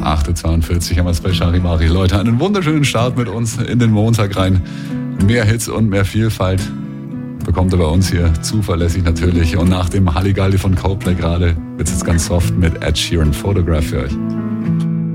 8.42 Uhr haben wir es bei Charivari. Leute, einen wunderschönen Start mit uns in den Montag rein. Mehr Hits und mehr Vielfalt bekommt ihr bei uns hier zuverlässig natürlich. Und nach dem Halligalli von Coldplay gerade wird es jetzt ganz soft mit Ed Sheeran Photograph für euch.